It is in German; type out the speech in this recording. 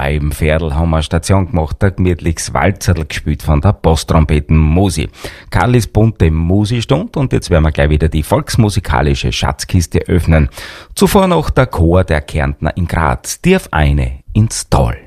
im Pferdl haben wir Station gemacht, ein gemütliches Walzerl gespielt von der Posttrompeten Musi. Karlis bunte Musi-Stund und jetzt werden wir gleich wieder die volksmusikalische Schatzkiste öffnen. Zuvor noch der Chor der Kärntner in Graz, Dirf eine ins Tal.